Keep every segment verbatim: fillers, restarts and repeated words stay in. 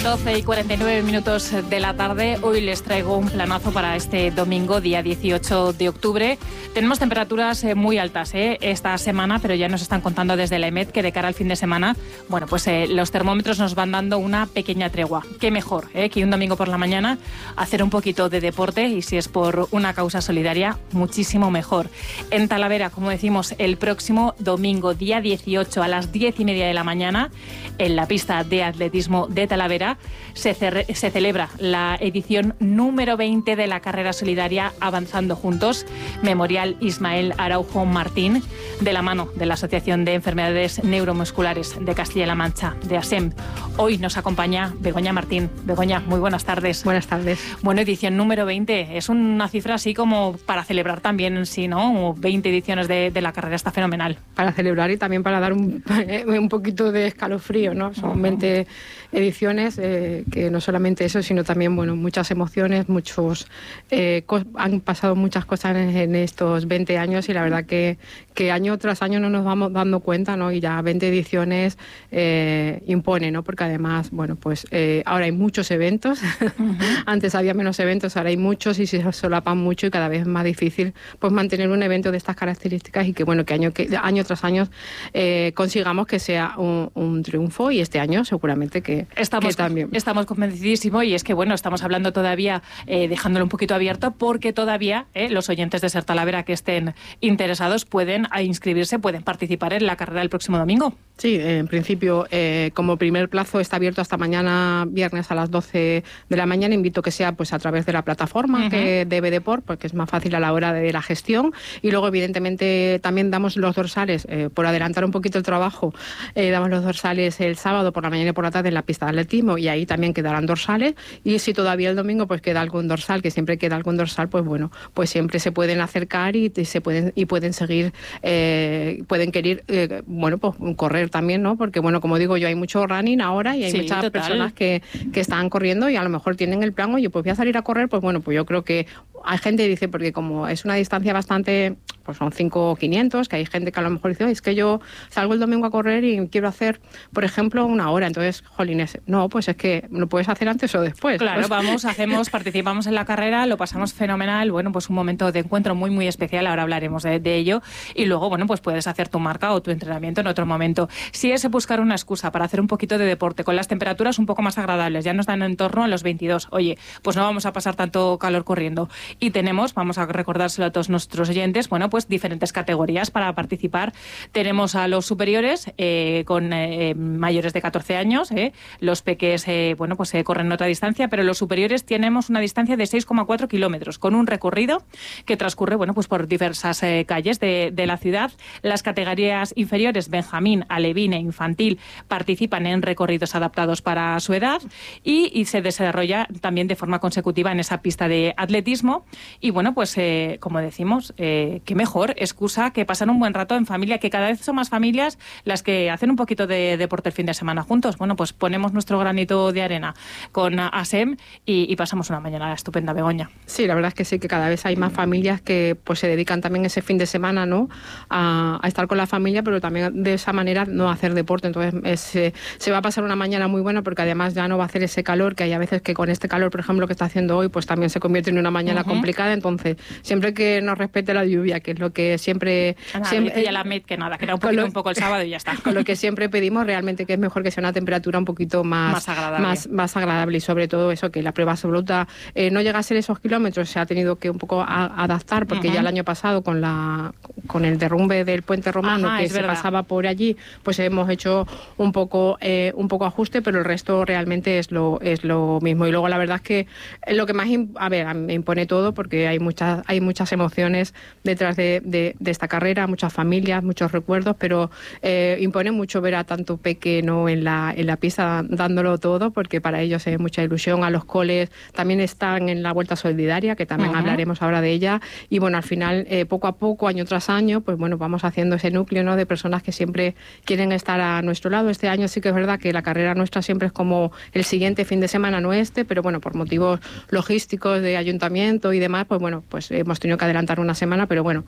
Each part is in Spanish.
doce y cuarenta y nueve minutos de la tarde. Hoy les traigo un planazo para este domingo, día dieciocho de octubre. Tenemos temperaturas eh, muy altas eh, esta semana, pero ya nos están contando desde la EMET que de cara al fin de semana, bueno, pues eh, los termómetros nos van dando una pequeña tregua. Qué mejor eh, que un domingo por la mañana hacer un poquito de deporte, y si es por una causa solidaria, muchísimo mejor. En Talavera, como decimos, el próximo domingo, día dieciocho, a las diez y media de la mañana, en la pista de atletismo de Talavera, se, se celebra la edición número veinte de la carrera solidaria Avanzando Juntos, Memorial Ismael Araujo Martín, de la mano de la Asociación de Enfermedades Neuromusculares de Castilla-La Mancha, de ASEM. Hoy nos acompaña Begoña Martín. Begoña, muy buenas tardes. Buenas tardes. Bueno, edición número veinte. Es una cifra así como para celebrar también en sí, ¿no? veinte ediciones de, de la carrera, está fenomenal. Para celebrar y también para dar un, un poquito de escalofrío, ¿no? Son uh-huh. veinte ediciones, eh, que no solamente eso, sino también, bueno, muchas emociones, muchos eh, cos- han pasado muchas cosas en, en estos veinte años, y la verdad que, que año tras año no nos vamos dando cuenta, ¿no? Y ya veinte ediciones eh, impone, ¿no? Porque además, bueno, pues eh, ahora hay muchos eventos. Uh-huh. Antes había menos eventos, ahora hay muchos y se solapan mucho, y cada vez es más difícil pues mantener un evento de estas características, y que bueno, que año, que, año tras año eh, consigamos que sea un, un triunfo, y este año seguramente que, estamos, que también. Estamos convencidísimos, y es que bueno, estamos hablando todavía, eh, dejándolo un poquito abierto, porque todavía eh, los oyentes de Ser Talavera que estén interesados pueden inscribirse, pueden participar en la carrera del próximo domingo. Sí, en principio, eh, como primer plazo está abierto hasta mañana viernes a las doce de la mañana. Invito que sea pues a través de la plataforma uh-huh. que de BDPort, porque es más fácil a la hora de la gestión. Y luego, evidentemente, también damos los dorsales, eh, por adelantar un poquito el trabajo, eh, damos los dorsales el sábado por la mañana y por la tarde en la pista de atletismo, y ahí también quedarán dorsales. Y si todavía el domingo pues queda algún dorsal, que siempre queda algún dorsal, pues bueno, pues siempre se pueden acercar y, y se pueden y pueden seguir, eh, pueden querer, eh, bueno, pues correr también, ¿no? Porque bueno, como digo yo, hay mucho running ahora, y hay sí, muchas total. personas que, que están corriendo, y a lo mejor tienen el plan, oye, pues voy a salir a correr, pues bueno, pues yo creo que hay gente que dice, porque como es una distancia bastante, pues son cinco quinientos, que hay gente que a lo mejor dice, es que yo salgo el domingo a correr y quiero hacer, por ejemplo, una hora, entonces, jolines, no, pues es que lo puedes hacer antes o después. Claro, pues. vamos, hacemos, participamos en la carrera, lo pasamos fenomenal, bueno, pues un momento de encuentro muy, muy especial, ahora hablaremos de, de ello, y luego, bueno, pues puedes hacer tu marca o tu entrenamiento en otro momento. Si es buscar una excusa para hacer un poquito de deporte, con las temperaturas un poco más agradables, ya nos dan en torno a los veintidós, oye, pues no vamos a pasar tanto calor corriendo. Y tenemos, vamos a recordárselo a todos nuestros oyentes, bueno, pues diferentes categorías para participar. Tenemos a los superiores eh, con eh, mayores de catorce años, eh, los peques, eh, bueno, pues eh, corren otra distancia, pero los superiores tenemos una distancia de seis coma cuatro kilómetros, con un recorrido que transcurre, bueno, pues por diversas eh, calles de, de la ciudad. Las categorías inferiores, Benjamín, Alevín e Infantil, participan en recorridos adaptados para su edad, y, y se desarrolla también de forma consecutiva en esa pista de atletismo. Y bueno, pues eh, como decimos, eh, qué mejor excusa que pasar un buen rato en familia, que cada vez son más familias las que hacen un poquito de deporte el fin de semana juntos. Bueno, pues ponemos nuestro granito de arena con ASEM y, y pasamos una mañana estupenda, Begoña. Sí, la verdad es que sí, que cada vez hay más familias que pues se dedican también ese fin de semana, ¿no?, a, a estar con la familia, pero también de esa manera no hacer deporte. Entonces es, eh, se va a pasar una mañana muy buena, porque además ya no va a hacer ese calor, que hay a veces que con este calor, por ejemplo, que está haciendo hoy, pues también se convierte en una mañana uh-huh. complicada. Entonces, siempre que nos respete la lluvia, que es lo que siempre... Nada, siempre ya la met que nada, que era un poquito lo, un poco el sábado y ya está. Con lo que siempre pedimos realmente, que es mejor que sea una temperatura un poquito más, más, agradable. más, más agradable, y sobre todo eso, que la prueba absoluta eh, no llega a ser esos kilómetros, se ha tenido que un poco a, adaptar, porque uh-huh. ya el año pasado con la con el derrumbe del puente romano, Ajá, que se verdad. pasaba por allí, pues hemos hecho un poco eh, un poco ajuste, pero el resto realmente es lo es lo mismo. Y luego la verdad es que lo que más a ver me impone todo, porque hay muchas hay muchas emociones detrás de, de, de esta carrera, muchas familias, muchos recuerdos, pero eh, impone mucho ver a tanto pequeño en la en la pista dándolo todo, porque para ellos es mucha ilusión. A los coles también están en la Vuelta Solidaria, que también uh-huh. hablaremos ahora de ella, y bueno, al final eh, poco a poco, año tras año, pues bueno, vamos haciendo ese núcleo, ¿no?, de personas que siempre quieren estar a nuestro lado. Este año sí que es verdad que la carrera nuestra siempre es como el siguiente fin de semana, no este, pero bueno, por motivos logísticos de ayuntamiento desplazamiento y demás, pues bueno, pues hemos tenido que adelantar una semana, pero bueno,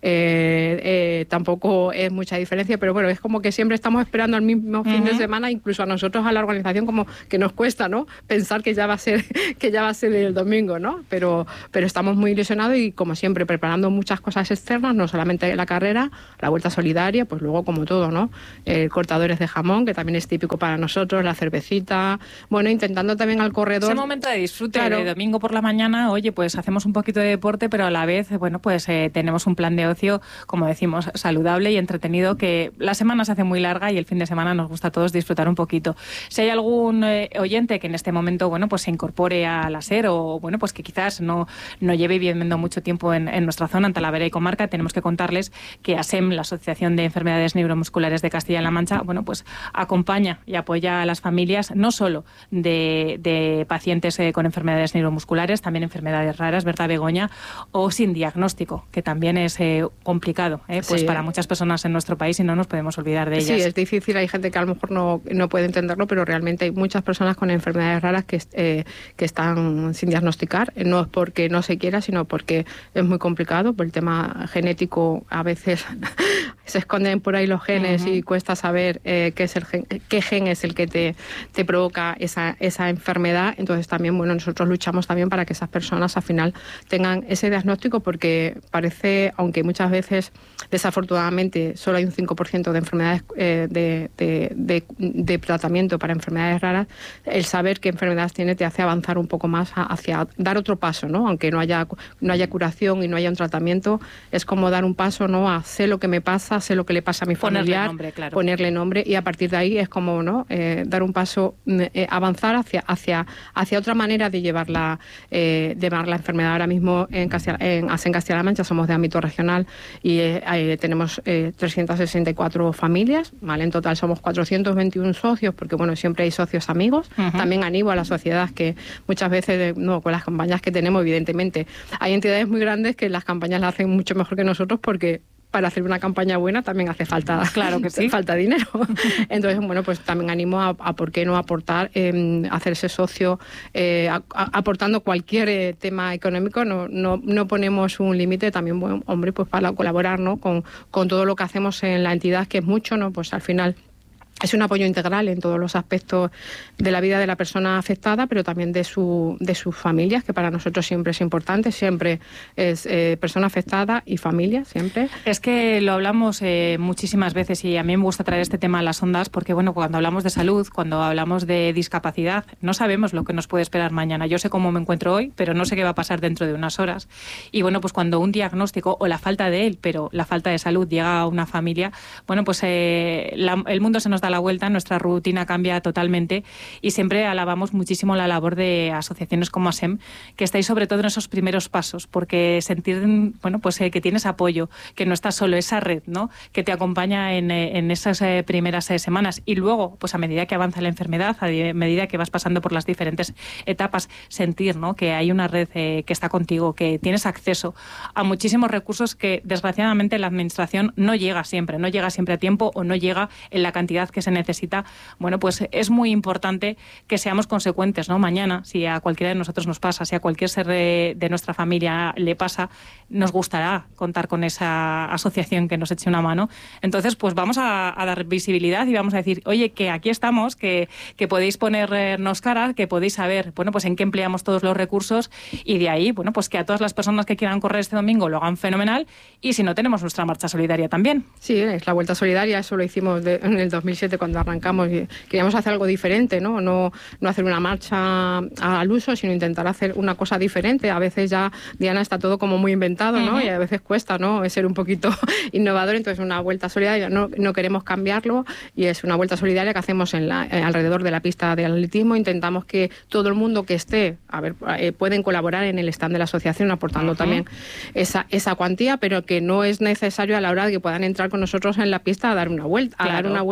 eh, eh, tampoco es mucha diferencia, pero bueno, es como que siempre estamos esperando al mismo fin uh-huh. de semana, incluso a nosotros, a la organización, como que nos cuesta, ¿no?, pensar que ya va a ser, que ya va a ser el domingo, ¿no? Pero, pero estamos muy ilusionados y, como siempre, preparando muchas cosas externas, no solamente la carrera, la vuelta solidaria, pues luego como todo, ¿no? Eh, cortadores de jamón, que también es típico para nosotros, la cervecita, bueno, intentando también al corredor... Ese momento de disfrute, claro. de domingo por la mañana, oye, pues hacemos un poquito de deporte, pero a la vez, bueno, pues eh, tenemos un plan de ocio, como decimos, saludable y entretenido, que la semana se hace muy larga y el fin de semana nos gusta a todos disfrutar un poquito. Si hay algún eh, oyente que en este momento, bueno, pues se incorpore a la SER o, bueno, pues que quizás no, no lleve viviendo mucho tiempo en, en nuestra zona, en Talavera y comarca, tenemos que contarles que ASEM, la Asociación de Enfermedades Neuromusculares de Castilla-La Mancha, bueno, pues acompaña y apoya a las familias, no solo de, de pacientes eh, con enfermedades neuromusculares, también enfermedades raras, ¿verdad, Begoña? O sin diagnóstico, que también es eh, complicado, ¿eh? Pues sí, para muchas personas en nuestro país y no nos podemos olvidar de ellas. Sí, es difícil, hay gente que a lo mejor no, no puede entenderlo, pero realmente hay muchas personas con enfermedades raras que, eh, que están sin diagnosticar. No es porque no se quiera, sino porque es muy complicado, por el tema genético a veces se esconden por ahí los genes uh-huh. y cuesta saber eh, qué es el gen, qué gen es el que te, te provoca esa, esa enfermedad. Entonces también, bueno, nosotros luchamos también para que esas personas al final tengan ese diagnóstico, porque parece, aunque muchas veces desafortunadamente solo hay un cinco por ciento de enfermedades eh, de, de, de, de tratamiento para enfermedades raras, el saber qué enfermedades tiene te hace avanzar un poco más hacia dar otro paso, ¿no? Aunque no haya, no haya curación y no haya un tratamiento, es como dar un paso, ¿no?, a sé lo que me pasa, sé lo que le pasa a mi ponerle familiar, nombre, claro. ponerle nombre, y a partir de ahí es como, ¿no?, eh, dar un paso, eh, avanzar hacia, hacia, hacia otra manera de llevar la, eh, llevar la enfermedad. Ahora mismo en Castilla, en, en Castilla-La Mancha somos de ámbito regional y eh, eh, tenemos eh, trescientas sesenta y cuatro familias, ¿vale? En total somos cuatrocientos veintiuno socios, porque bueno, siempre hay socios amigos. Uh-huh. También animo a la sociedad que muchas veces, no, con las campañas que tenemos, evidentemente, hay entidades muy grandes que las campañas las hacen mucho mejor que nosotros, porque para hacer una campaña buena también hace falta, claro que sí, falta dinero. Entonces, bueno, pues también animo a, a por qué no aportar, eh, hacerse socio, eh, a, a, aportando cualquier eh, tema económico. No, no, no ponemos un límite, también, bueno, hombre, pues para colaborar, ¿no?, con, con todo lo que hacemos en la entidad, que es mucho, ¿no? Pues al final es un apoyo integral en todos los aspectos de la vida de la persona afectada, pero también de su de sus familias, que para nosotros siempre es importante, siempre es eh, persona afectada y familia, siempre. Es que lo hablamos eh, muchísimas veces y a mí me gusta traer este tema a las ondas porque, bueno, cuando hablamos de salud, cuando hablamos de discapacidad, no sabemos lo que nos puede esperar mañana. Yo sé cómo me encuentro hoy, pero no sé qué va a pasar dentro de unas horas. Y, bueno, pues cuando un diagnóstico, o la falta de él, pero la falta de salud, llega a una familia, bueno, pues eh, la, el mundo se nos da la vuelta, nuestra rutina cambia totalmente y siempre alabamos muchísimo la labor de asociaciones como ASEM, que estáis sobre todo en esos primeros pasos, porque sentir, bueno, pues eh, que tienes apoyo, que no estás solo, esa red, ¿no?, que te acompaña en, en esas eh, primeras eh, semanas, y luego, pues a medida que avanza la enfermedad, a medida que vas pasando por las diferentes etapas, sentir, ¿no?, que hay una red eh, que está contigo, que tienes acceso a muchísimos recursos que desgraciadamente la administración no llega siempre, no llega siempre a tiempo o no llega en la cantidad que se necesita. Bueno, pues es muy importante que seamos consecuentes, ¿no? Mañana, si a cualquiera de nosotros nos pasa, si a cualquier ser de, de nuestra familia le pasa, nos gustará contar con esa asociación que nos eche una mano. Entonces, pues vamos a, a dar visibilidad y vamos a decir, oye, que aquí estamos, que, que podéis ponernos cara, que podéis saber, bueno, pues en qué empleamos todos los recursos, y de ahí, bueno, pues que a todas las personas que quieran correr este domingo lo hagan fenomenal, y si no, tenemos nuestra marcha solidaria también. Sí, es la Vuelta Solidaria, eso lo hicimos de, en el dos mil siete cuando arrancamos, y queríamos hacer algo diferente, ¿no? No, no hacer una marcha al uso, sino intentar hacer una cosa diferente. A veces ya, Diana, está todo como muy inventado, ¿no? Uh-huh. Y a veces cuesta, ¿no?, ser un poquito innovador. Entonces, una Vuelta Solidaria, no, no queremos cambiarlo, y es una Vuelta Solidaria que hacemos en la, eh, alrededor de la pista de atletismo. Intentamos que todo el mundo que esté, a ver, eh, pueden colaborar en el stand de la asociación aportando uh-huh. también esa, esa cuantía, pero que no es necesario a la hora de que puedan entrar con nosotros en la pista a dar una vuelta, claro. a dar una vuelta y a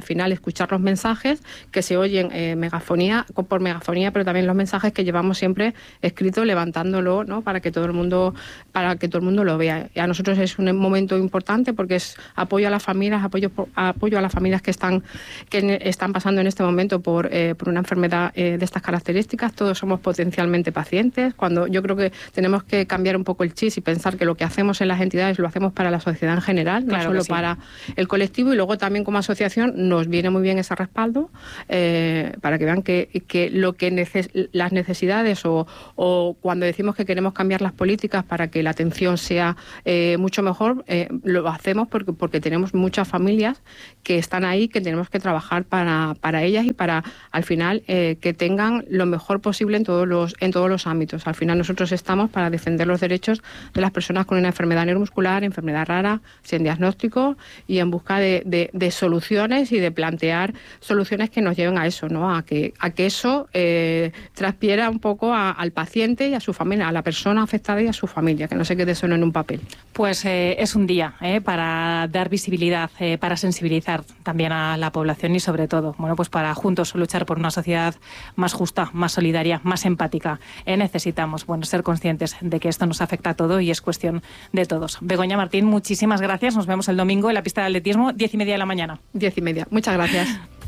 final escuchar los mensajes que se oyen eh, megafonía, por megafonía, pero también los mensajes que llevamos siempre escritos, levantándolo, ¿no? Para que todo el mundo, para que todo el mundo lo vea. Y a nosotros es un momento importante porque es apoyo a las familias, apoyo, apoyo a las familias que están, que están pasando en este momento por, eh, por una enfermedad eh, de estas características. Todos somos potencialmente pacientes. Cuando yo creo que tenemos que cambiar un poco el chip y pensar que lo que hacemos en las entidades lo hacemos para la sociedad en general, claro, no solo sí. para el colectivo, y luego también como asociación nos viene muy bien ese respaldo eh, para que vean que, que lo que neces las necesidades o, o cuando decimos que queremos cambiar las políticas para que la atención sea eh, mucho mejor, eh, lo hacemos porque, porque tenemos muchas familias que están ahí, que tenemos que trabajar para, para ellas y para al final eh, que tengan lo mejor posible en todos los en todos los ámbitos. Al final nosotros estamos para defender los derechos de las personas con una enfermedad neuromuscular, enfermedad rara, sin diagnóstico, y en busca de, de, de soluciones y de plantear soluciones que nos lleven a eso, ¿no? A que, a que eso eh, transpiera un poco a, al paciente y a su familia, a la persona afectada y a su familia, que no se quede solo en un papel. Pues eh, es un día eh, para dar visibilidad, eh, para sensibilizar también a la población y sobre todo, bueno, pues para juntos luchar por una sociedad más justa, más solidaria, más empática. Eh, necesitamos, bueno, ser conscientes de que esto nos afecta a todo y es cuestión de todos. Begoña Martín, muchísimas gracias. Nos vemos el domingo en la pista de atletismo, diez y media de la mañana. Diez y media. Muchas gracias.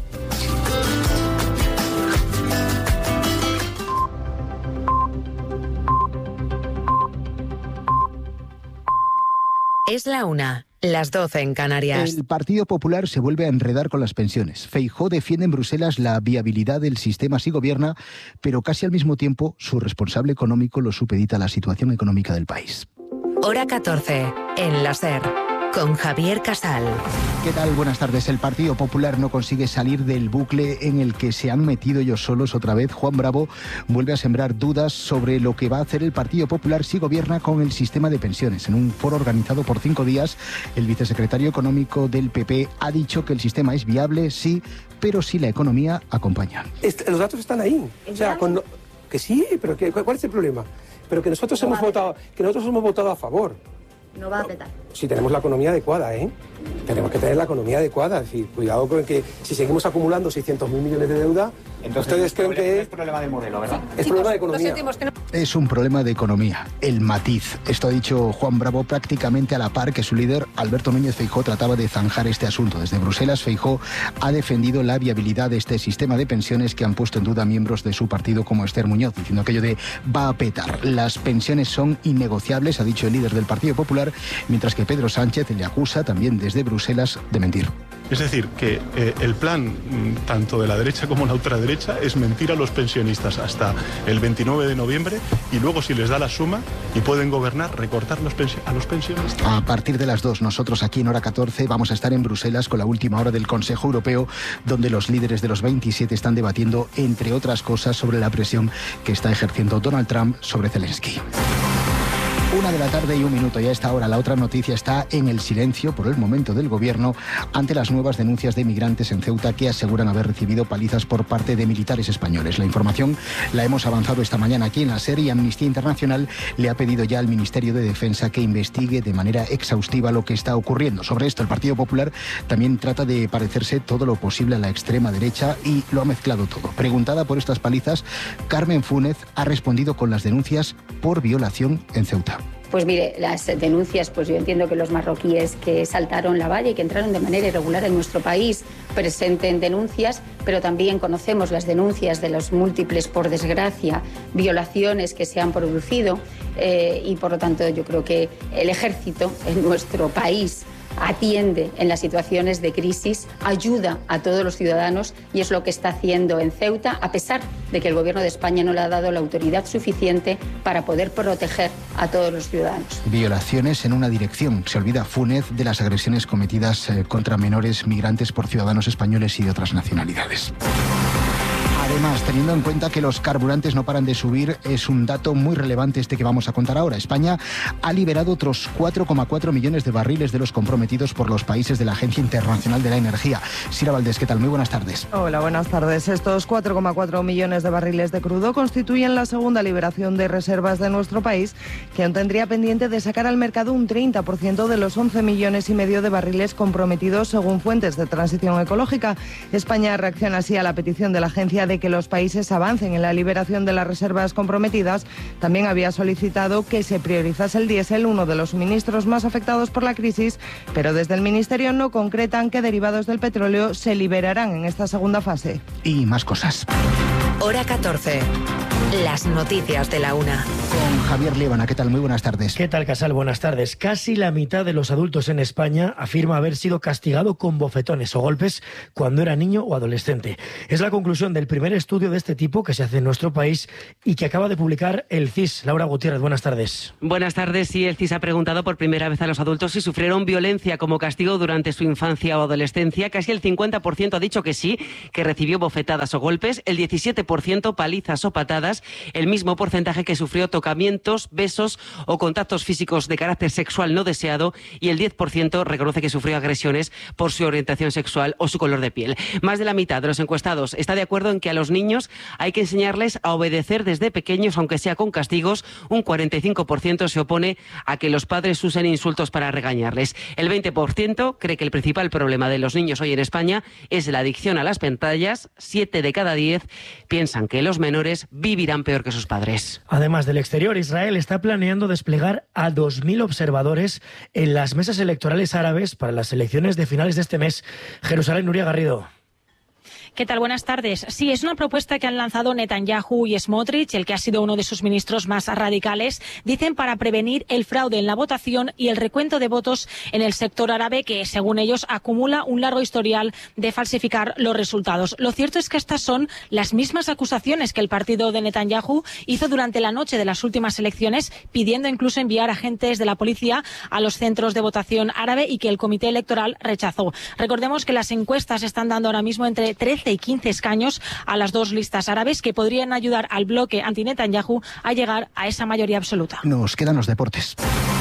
Es la una, las doce en Canarias. El Partido Popular se vuelve a enredar con las pensiones. Feijóo defiende en Bruselas la viabilidad del sistema si gobierna, pero casi al mismo tiempo su responsable económico lo supedita a la situación económica del país. Hora catorce, en la SER, con Javier Casal. ¿Qué tal? Buenas tardes. El Partido Popular no consigue salir del bucle en el que se han metido ellos solos otra vez. Juan Bravo vuelve a sembrar dudas sobre lo que va a hacer el Partido Popular si gobierna con el sistema de pensiones. En un foro organizado por cinco días, el vicesecretario económico del P P ha dicho que el sistema es viable, sí, pero si la economía acompaña. Este, los datos están ahí. O sea, con, que sí, pero que, ¿cuál es el problema? Pero que nosotros hemos votado, que nosotros hemos votado a favor. No va a petar. Si tenemos la economía adecuada, ¿eh? Tenemos que tener la economía adecuada. Es decir, cuidado con que si seguimos acumulando seiscientos mil millones de deuda, entonces ustedes creen que es problema de modelo, ¿verdad? Es problema de economía. Es un problema de economía, el matiz. Esto ha dicho Juan Bravo prácticamente a la par que su líder, Alberto Núñez Feijóo, trataba de zanjar este asunto. Desde Bruselas, Feijóo ha defendido la viabilidad de este sistema de pensiones que han puesto en duda miembros de su partido como Esther Muñoz, diciendo aquello de va a petar. Las pensiones son innegociables, ha dicho el líder del Partido Popular, mientras que Pedro Sánchez le acusa también desde Bruselas de mentir. Es decir, que eh, el plan tanto de la derecha como la ultraderecha es mentir a los pensionistas hasta el veintinueve de noviembre y luego si les da la suma y pueden gobernar, recortar los a los pensionistas. A partir de las dos, nosotros aquí en Hora catorce vamos a estar en Bruselas con la última hora del Consejo Europeo, donde los líderes de los veintisiete están debatiendo, entre otras cosas, sobre la presión que está ejerciendo Donald Trump sobre Zelensky. Una de la tarde y un minuto, y a esta hora la otra noticia está en el silencio por el momento del gobierno ante las nuevas denuncias de migrantes en Ceuta que aseguran haber recibido palizas por parte de militares españoles. La información la hemos avanzado esta mañana aquí en la SER y Amnistía Internacional le ha pedido ya al Ministerio de Defensa que investigue de manera exhaustiva lo que está ocurriendo. Sobre esto, el Partido Popular también trata de parecerse todo lo posible a la extrema derecha y lo ha mezclado todo. Preguntada por estas palizas, Carmen Fúnez ha respondido con las denuncias por violación en Ceuta. Pues mire, las denuncias, pues yo entiendo que los marroquíes que saltaron la valla y que entraron de manera irregular en nuestro país presenten denuncias, pero también conocemos las denuncias de los múltiples, por desgracia, violaciones que se han producido eh, y por lo tanto yo creo que el ejército en nuestro país atiende en las situaciones de crisis, ayuda a todos los ciudadanos y es lo que está haciendo en Ceuta, a pesar de que el Gobierno de España no le ha dado la autoridad suficiente para poder proteger a todos los ciudadanos. Violaciones en una dirección. Se olvida Fúnez de las agresiones cometidas contra menores migrantes por ciudadanos españoles y de otras nacionalidades. Además, teniendo en cuenta que los carburantes no paran de subir, es un dato muy relevante este que vamos a contar ahora. España ha liberado otros cuatro coma cuatro millones de barriles de los comprometidos por los países de la Agencia Internacional de la Energía. Sira Valdés, ¿qué tal? Muy buenas tardes. Hola, buenas tardes. Estos cuatro coma cuatro millones de barriles de crudo constituyen la segunda liberación de reservas de nuestro país, que aún tendría pendiente de sacar al mercado un treinta por ciento de los once millones y medio de barriles comprometidos según fuentes de transición ecológica. España reacciona así a la petición de la agencia de que los países avancen en la liberación de las reservas comprometidas. También había solicitado que se priorizase el diésel, uno de los suministros más afectados por la crisis, pero desde el Ministerio no concretan qué derivados del petróleo se liberarán en esta segunda fase. Y más cosas. Hora catorce. Las noticias de la una. Con Javier Liébana, ¿qué tal? Muy buenas tardes. ¿Qué tal, Casal? Buenas tardes. Casi la mitad de los adultos en España afirma haber sido castigado con bofetones o golpes cuando era niño o adolescente. Es la conclusión del primer estudio de este tipo que se hace en nuestro país y que acaba de publicar el C I S. Laura Gutiérrez, buenas tardes. Buenas tardes. Sí, el C I S ha preguntado por primera vez a los adultos si sufrieron violencia como castigo durante su infancia o adolescencia. Casi el cincuenta por ciento ha dicho que sí, que recibió bofetadas o golpes. El diecisiete por ciento palizas o patadas. El mismo porcentaje que sufrió tocamientos, besos o contactos físicos de carácter sexual no deseado, y el diez por ciento reconoce que sufrió agresiones por su orientación sexual o su color de piel. Más de la mitad de los encuestados está de acuerdo en que a los niños hay que enseñarles a obedecer desde pequeños, aunque sea con castigos. Un cuarenta y cinco por ciento se opone a que los padres usen insultos para regañarles. El veinte por ciento cree que el principal problema de los niños hoy en España es la adicción a las pantallas. Siete de cada diez piensan que los menores vivirán peor que sus padres. Además del exterior, Israel está planeando desplegar a dos mil observadores en las mesas electorales árabes para las elecciones de finales de este mes. Jerusalén, Nuria Garrido. ¿Qué tal? Buenas tardes. Sí, es una propuesta que han lanzado Netanyahu y Smotrich, el que ha sido uno de sus ministros más radicales, dicen para prevenir el fraude en la votación y el recuento de votos en el sector árabe, que según ellos acumula un largo historial de falsificar los resultados. Lo cierto es que estas son las mismas acusaciones que el partido de Netanyahu hizo durante la noche de las últimas elecciones, pidiendo incluso enviar agentes de la policía a los centros de votación árabe, y que el comité electoral rechazó. Recordemos que las encuestas están dando ahora mismo entre trece y quince escaños a las dos listas árabes, que podrían ayudar al bloque anti-Netanyahu a llegar a esa mayoría absoluta. Nos quedan los deportes.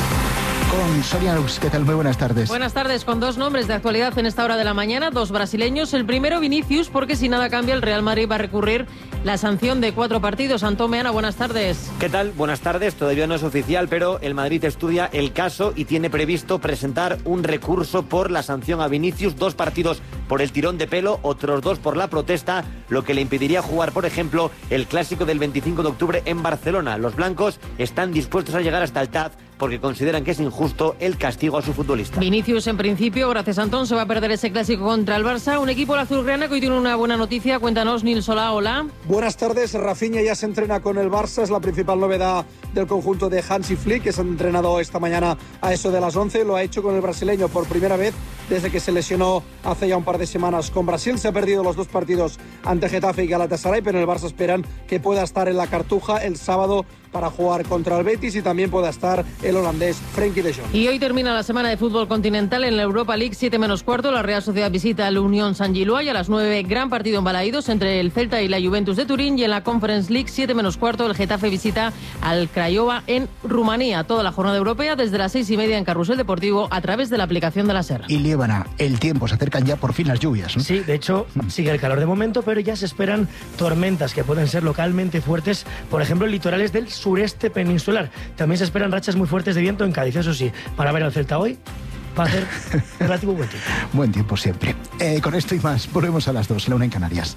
Con Soria Lux, ¿qué tal? Muy buenas tardes. Buenas tardes, con dos nombres de actualidad en esta hora de la mañana, dos brasileños. El primero, Vinicius, porque si nada cambia, el Real Madrid va a recurrir la sanción de cuatro partidos. Antón Meana, buenas tardes. ¿Qué tal? Buenas tardes. Todavía no es oficial, pero el Madrid estudia el caso y tiene previsto presentar un recurso por la sanción a Vinicius. Dos partidos por el tirón de pelo, otros dos por la protesta, lo que le impediría jugar, por ejemplo, el clásico del veinticinco de octubre en Barcelona. Los blancos están dispuestos a llegar hasta el T A Z porque consideran que es injusto el castigo a su futbolista. Vinicius, en principio, gracias a Antón, se va a perder ese clásico contra el Barça. Un equipo el azulgrana que hoy tiene una buena noticia. Cuéntanos, Nil Solá, hola. Buenas tardes. Rafinha ya se entrena con el Barça. Es la principal novedad del conjunto de Hansi Flick, que se ha entrenado esta mañana a eso de las once. Lo ha hecho con el brasileño por primera vez desde que se lesionó hace ya un par de semanas con Brasil. Se ha perdido los dos partidos ante Getafe y Galatasaray, pero en el Barça esperan que pueda estar en la Cartuja el sábado para jugar contra el Betis, y también pueda estar el holandés Frenkie de Jong. Y hoy termina la semana de fútbol continental en la Europa League, siete menos cuarto. La Real Sociedad visita al Unión San Gilois, y a las nueve, gran partido en Balaídos entre el Celta y la Juventus de Turín. Y en la Conference League, siete menos cuarto, el Getafe visita al Craiova en Rumanía. Toda la jornada europea desde las seis y media en Carrusel Deportivo a través de la aplicación de la SER. Y Liébana, el tiempo, se acercan ya por fin las lluvias, ¿no? Sí, de hecho, sigue el calor de momento, pero ya se esperan tormentas que pueden ser localmente fuertes, por ejemplo, en litorales del sureste peninsular. También se esperan rachas muy fuertes de viento en Cádiz, eso sí, para ver al Celta hoy va a hacer relativo buen tiempo. Buen tiempo siempre. Eh, con esto y más, volvemos a las dos, la una en Canarias.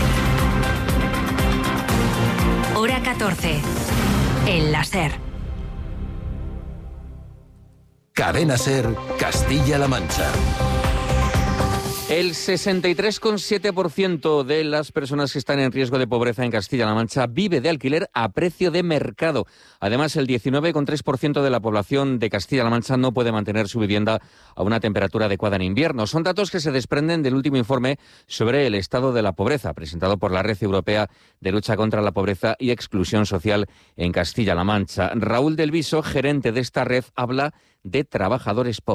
Hora catorce, en la SER. Cadena SER, Castilla-La Mancha. El sesenta y tres coma siete por ciento de las personas que están en riesgo de pobreza en Castilla-La Mancha vive de alquiler a precio de mercado. Además, el diecinueve coma tres por ciento de la población de Castilla-La Mancha no puede mantener su vivienda a una temperatura adecuada en invierno. Son datos que se desprenden del último informe sobre el estado de la pobreza, presentado por la Red Europea de Lucha contra la Pobreza y Exclusión Social en Castilla-La Mancha. Raúl del Viso, gerente de esta red, habla de trabajadores pobres.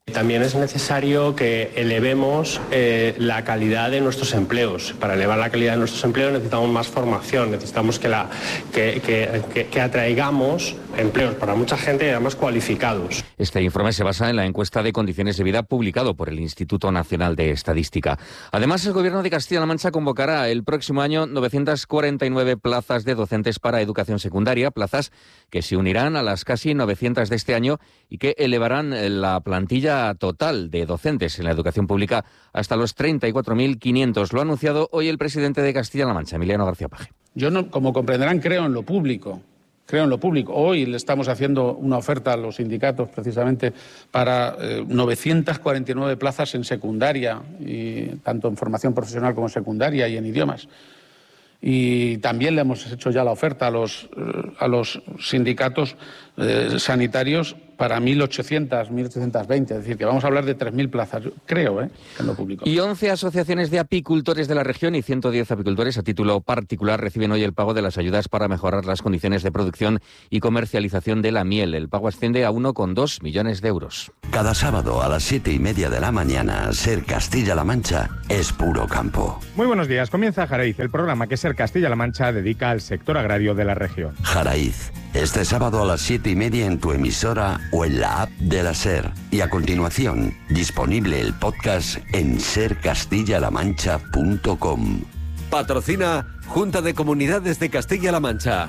También es necesario que elevemos eh, la calidad de nuestros empleos. Para elevar la calidad de nuestros empleos necesitamos más formación, necesitamos que, la, que, que, que, que atraigamos empleos para mucha gente y además cualificados. Este informe se basa en la encuesta de condiciones de vida publicado por el Instituto Nacional de Estadística. Además, el Gobierno de Castilla-La Mancha convocará el próximo año novecientas cuarenta y nueve plazas de docentes para educación secundaria, plazas que se unirán a las casi novecientas de este año y que elevarán la plantilla total de docentes en la educación pública hasta los treinta y cuatro mil quinientos. Lo ha anunciado hoy el presidente de Castilla-La Mancha, Emiliano García Paje. Yo, no, como comprenderán, creo en lo público. Creo en lo público. Hoy le estamos haciendo una oferta a los sindicatos precisamente para eh, novecientas cuarenta y nueve plazas en secundaria, y tanto en formación profesional como en secundaria y en idiomas. Y también le hemos hecho ya la oferta a los, eh, a los sindicatos eh, sanitarios para mil ochocientas, mil ochocientas veinte, es decir, que vamos a hablar de tres mil plazas, yo creo, ¿eh? en lo público. Y once asociaciones de apicultores de la región y ciento diez apicultores a título particular reciben hoy el pago de las ayudas para mejorar las condiciones de producción y comercialización de la miel. El pago asciende a uno coma dos millones de euros. Cada sábado a las siete y media de la mañana, Ser Castilla-La Mancha es puro campo. Muy buenos días, comienza Jaraíz, el programa que Ser Castilla-La Mancha dedica al sector agrario de la región. Jaraíz, este sábado a las siete y media en tu emisora o en la app de la SER. Y a continuación, disponible el podcast en ser castilla la mancha punto com. Patrocina Junta de Comunidades de Castilla-La Mancha.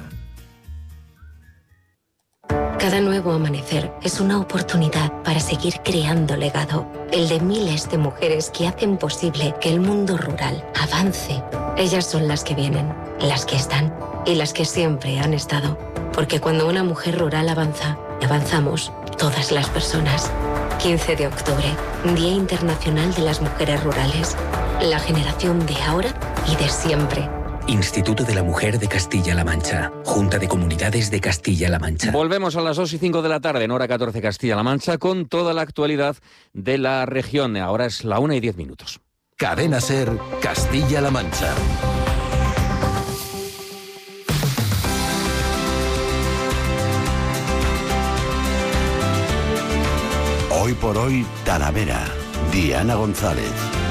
Cada nuevo amanecer es una oportunidad para seguir creando legado, el de miles de mujeres que hacen posible que el mundo rural avance. Ellas son las que vienen, las que están y las que siempre han estado. Porque cuando una mujer rural avanza, avanzamos todas las personas. quince de octubre, Día Internacional de las Mujeres Rurales. La generación de ahora y de siempre. Instituto de la Mujer de Castilla-La Mancha. Junta de Comunidades de Castilla-La Mancha. Volvemos a las dos y cinco de la tarde en hora catorce Castilla-La Mancha con toda la actualidad de la región. Ahora es la una y diez minutos. Cadena Ser, Castilla-La Mancha. Hoy por hoy, Talavera. Diana González.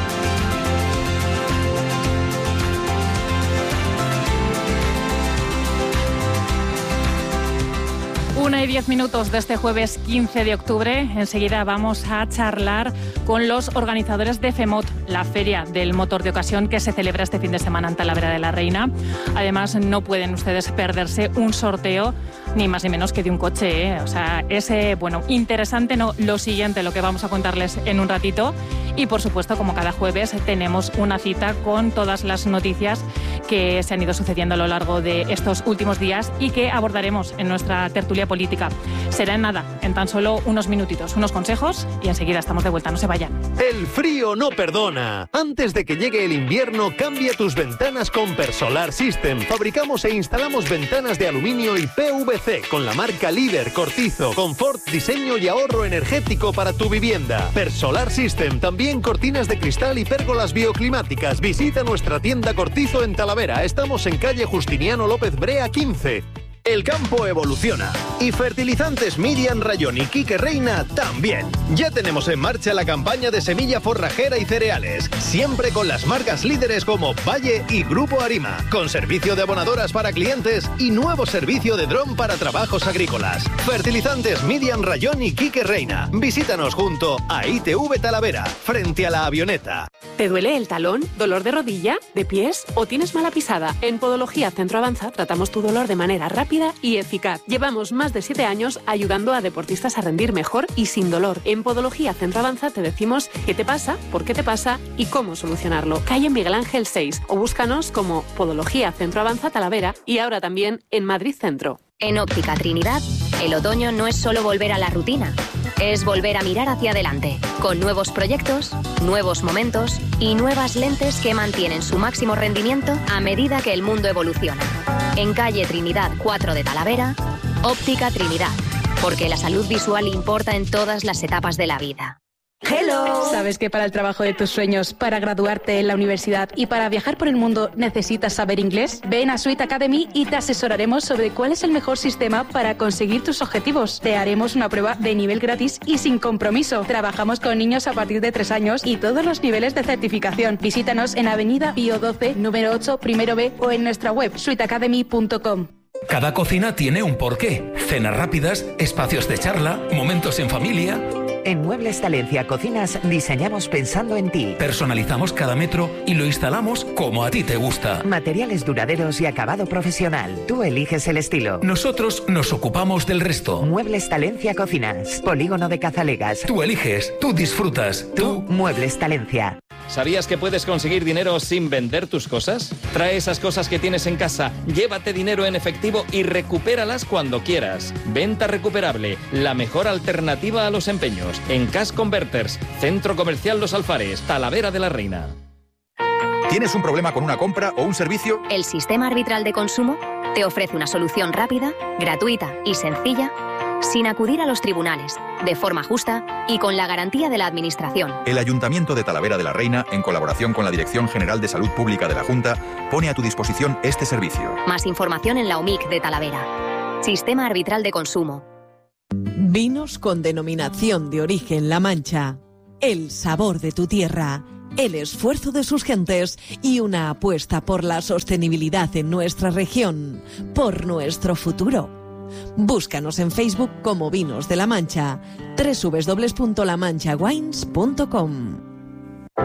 Una y diez minutos de este jueves quince de octubre. Enseguida vamos a charlar con los organizadores de FEMOT, la feria del motor de ocasión que se celebra este fin de semana en Talavera de la Reina. Además, no pueden ustedes perderse un sorteo, ni más ni menos que de un coche, ¿eh? O sea, es eh, bueno, interesante, ¿no? Lo siguiente, lo que vamos a contarles en un ratito. Y, por supuesto, como cada jueves, tenemos una cita con todas las noticias que se han ido sucediendo a lo largo de estos últimos días y que abordaremos en nuestra tertulia política. Será en nada, en tan solo unos minutitos, unos consejos y enseguida estamos de vuelta, no se vayan. El frío no perdona. Antes de que llegue el invierno, cambia tus ventanas con Persolar System. Fabricamos e instalamos ventanas de aluminio y P V C con la marca líder Cortizo. Confort, diseño y ahorro energético para tu vivienda. Persolar System, también cortinas de cristal y pérgolas bioclimáticas. Visita nuestra tienda Cortizo en Talavera. Estamos en calle Justiniano López Brea quince. El campo evoluciona y Fertilizantes Miriam Rayón y Quique Reina también. Ya tenemos en marcha la campaña de semilla forrajera y cereales, siempre con las marcas líderes como Valle y Grupo Arima, con servicio de abonadoras para clientes y nuevo servicio de dron para trabajos agrícolas. Fertilizantes Miriam Rayón y Quique Reina. Visítanos junto a I T V Talavera, frente a la avioneta. ¿Te duele el talón? ¿Dolor de rodilla? ¿De pies? ¿O tienes mala pisada? En Podología Centro Avanza tratamos tu dolor de manera rápida y eficaz. Llevamos más de siete años ayudando a deportistas a rendir mejor y sin dolor. En Podología Centro Avanza te decimos qué te pasa, por qué te pasa y cómo solucionarlo. Calle Miguel Ángel seis o búscanos como Podología Centro Avanza Talavera y ahora también en Madrid Centro. En Óptica Trinidad, el otoño no es solo volver a la rutina, es volver a mirar hacia adelante, con nuevos proyectos, nuevos momentos y nuevas lentes que mantienen su máximo rendimiento a medida que el mundo evoluciona. En calle Trinidad cuatro de Talavera, Óptica Trinidad, porque la salud visual importa en todas las etapas de la vida. Hello. ¿Sabes que para el trabajo de tus sueños, para graduarte en la universidad y para viajar por el mundo necesitas saber inglés? Ven a Sweet Academy y te asesoraremos sobre cuál es el mejor sistema para conseguir tus objetivos. Te haremos una prueba de nivel gratis y sin compromiso. Trabajamos con niños a partir de tres años y todos los niveles de certificación. Visítanos en Avenida Pío doce, número ocho, primero B o en nuestra web sweet academy punto com. Cada cocina tiene un porqué. Cenas rápidas, espacios de charla, momentos en familia. En Muebles Talencia Cocinas diseñamos pensando en ti. Personalizamos cada metro y lo instalamos como a ti te gusta. Materiales duraderos y acabado profesional. Tú eliges el estilo. Nosotros nos ocupamos del resto. Muebles Talencia Cocinas. Polígono de Cazalegas. Tú eliges, tú disfrutas. Tú, Muebles Talencia. ¿Sabías que puedes conseguir dinero sin vender tus cosas? Trae esas cosas que tienes en casa, llévate dinero en efectivo y recupéralas cuando quieras. Venta recuperable, la mejor alternativa a los empeños. En Cash Converters, Centro Comercial Los Alfares, Talavera de la Reina. ¿Tienes un problema con una compra o un servicio? El Sistema Arbitral de Consumo te ofrece una solución rápida, gratuita y sencilla, sin acudir a los tribunales, de forma justa y con la garantía de la Administración. El Ayuntamiento de Talavera de la Reina, en colaboración con la Dirección General de Salud Pública de la Junta, pone a tu disposición este servicio. Más información en la U M I C de Talavera. Sistema Arbitral de Consumo. Vinos con denominación de origen La Mancha. El sabor de tu tierra, el esfuerzo de sus gentes y una apuesta por la sostenibilidad en nuestra región, por nuestro futuro. Búscanos en Facebook como Vinos de La Mancha, doble u doble u doble u punto la mancha wines punto com.